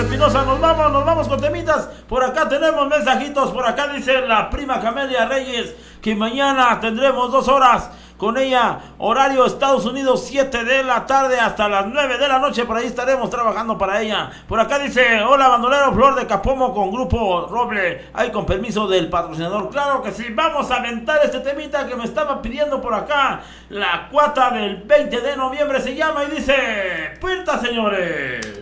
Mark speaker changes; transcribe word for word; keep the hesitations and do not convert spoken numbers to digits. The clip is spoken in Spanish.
Speaker 1: Espinosa, nos vamos, nos vamos con temitas. Por acá tenemos mensajitos. Por acá dice la prima Camelia Reyes que mañana tendremos dos horas con ella, horario Estados Unidos, siete de la tarde hasta las nueve de la noche. Por ahí estaremos trabajando para ella. Por acá dice, hola bandolero, Flor de Capomo con Grupo Roble, ahí con permiso del patrocinador. Claro que sí, vamos a aventar este temita que me estaba pidiendo por acá la cuata del veinte de noviembre, se llama y dice, puerta señores.